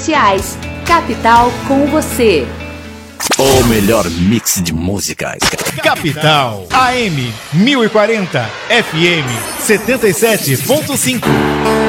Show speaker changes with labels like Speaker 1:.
Speaker 1: sociais. Capital com você.
Speaker 2: O melhor mix de músicas.
Speaker 3: Capital AM 1040 FM 77.5.